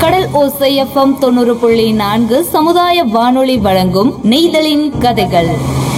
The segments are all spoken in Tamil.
கடல் ஓசை எஃப்எம் 90.4 சமுதாய வானொலி வழங்கும் நெய்தலின் கதைகள்.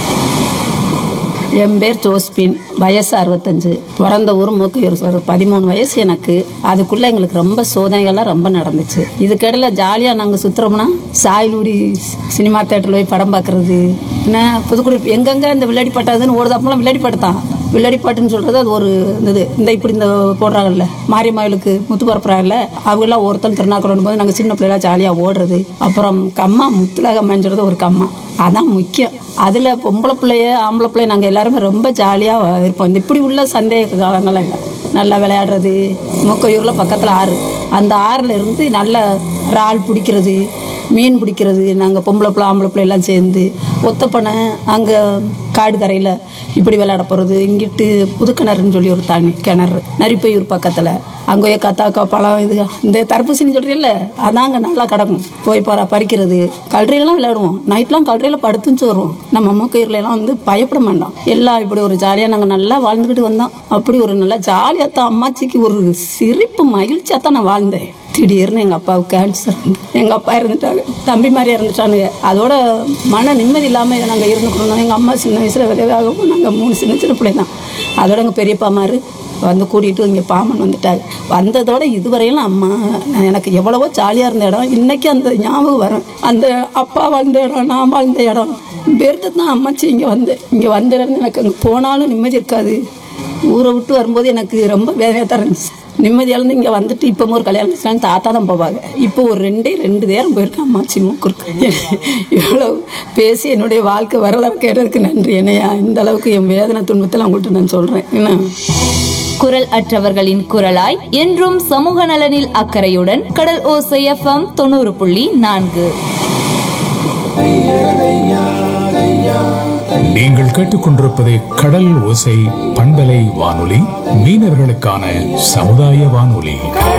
என் பேர் ஜோஸ்பின், வயசு 65. பிறந்த ஊர் மூக்கையூர். ஒரு 13 வயசு எனக்கு. அதுக்குள்ள எங்களுக்கு ரொம்ப சோதனைகள்லாம் ரொம்ப நடந்துச்சு. இதுக்கிடையில ஜாலியாக நாங்கள் சுற்றுறோம்னா சாயலூடி சினிமா தேட்டரில் போய் படம் பார்க்குறது, என்ன புதுக்குடி எங்கெங்கே இந்த விளையாடி பாட்டாதுன்னு ஓடுதாப்பெல்லாம் விளையாடி பாட்டு தான். விளையாடி பாட்டுன்னு சொல்கிறது அது ஒரு இப்படி இந்த போடுறாங்கல்ல மாரியம்மாவிலுக்கு முத்து பரப்புறாங்கல்ல, அவங்களாம் ஒருத்தன் திருநாக்குறோம் போது நாங்கள் சின்ன பிள்ளைலாம் ஜாலியாக ஓடுறது. அப்புறம் கம்மா முத்துலகம்மான்னு சொல்கிறது ஒரு கம்மா, அதான் முக்கியம். அதில் பொம்பளை பிள்ளைய ஆம்பளை பிள்ளைய நாங்கள் எல்லாருமே ரொம்ப ஜாலியாக இருப்போம். இந்த இப்படி உள்ள சந்தேக காலங்கள்லாம் இல்லை. நல்லா விளையாடுறது. மூக்கையூரில் பக்கத்தில் ஆறு, அந்த ஆறில் இருந்து நல்ல இறால் பிடிக்கிறது, மீன் பிடிக்கிறது. நாங்கள் பொம்பளை பிள்ளை ஆம்பளை பிள்ளை எல்லாம் சேர்ந்து ஒத்தப்பனை அங்கே காடு கரையில் இப்படி விளையாட போகிறது. இங்கிட்டு புதுக்கிணறுன்னு சொல்லி ஒரு தண்ணி கிணறு நரிப்பையூர் பக்கத்தில், அங்கேயே கத்தாக்கா பழம் இது இந்த தர்பூசணின்னு சொல்கிறீல்ல, அதான் அங்கே நல்லா கிடக்கும். போய் பறிக்கிறது. கல்றையெல்லாம் விளையாடுவோம். நைட்லாம் கல்றையில் படுத்துச்சு வருவோம். நம்ம மூக்கையூர்லாம் பயப்பட மாட்டோம். எல்லாம் இப்படி ஒரு ஜாலியாக நாங்கள் நல்லா வாழ்ந்துக்கிட்டு வந்தோம். அப்படி ஒரு நல்லா ஜாலியாக தான் அம்மாச்சிக்கு ஒரு சிரிப்பு மகிழ்ச்சியாக தான் நான் வாழ்ந்தேன். திடீர்னு எங்கள் அப்பாவுக்கு கேன்சர். எங்கள் அப்பா இறந்துட்டாங்க, தம்பி மாதிரி இறந்துட்டானுங்க. அதோட மன நிம்மதி இல்லாமல் நாங்கள் இருந்துக்கணும். எங்கள் அம்மா சின்ன வயசில் விதவாகவும் நாங்கள் 3 சின்ன பிள்ளை தான். அதோட எங்கள் பெரியப்பா மாதிரி வந்து கூட்டிகிட்டு இங்கே பாமன் வந்துட்டாங்க. வந்ததோட இதுவரையிலும் அம்மா எனக்கு எவ்வளவோ ஜாலியாக இருந்த இடம் இன்றைக்கி அந்த ஞாபகம் வரும். அந்த அப்பா வாழ்ந்த இடம், நான் வாழ்ந்த இடம் பேர்த்து தான் அம்மாச்சி இங்கே வந்த இடம். எனக்கு அங்கே போனாலும் நிம்மதி இருக்காது. ஊரை விட்டு வரும்போது எனக்கு ரொம்ப வேதனையாக தான் இருந்துச்சு. நிம்மதியாலேருந்து இங்கே வந்துட்டு இப்போ ஒரு கல்யாணம் தாத்தா தான் போவாங்க. இப்போ ஒரு 2 நேரம் போயிருக்கேன் அம்மாச்சி மூக்குருக்கு. இவ்வளோ பேசி என்னுடைய வாழ்க்கை வரலாறு கேட்டதுக்கு நன்றி. என்னையா இந்த அளவுக்கு என் வேதனை துன்பத்தில் அவங்கள்ட்ட நான் சொல்கிறேன். என்ன குரல் அற்றவர்களின் குரலாய் என்றும் சமூக நலனில் அக்கறையுடன் கடல் ஓசை எஃப்எம் 90.4. நீங்கள் கேட்டுக்கொண்டிருப்பது கடல் ஓசை பண்பலை வானொலி, மீனவர்களுக்கான சமுதாய வானொலி.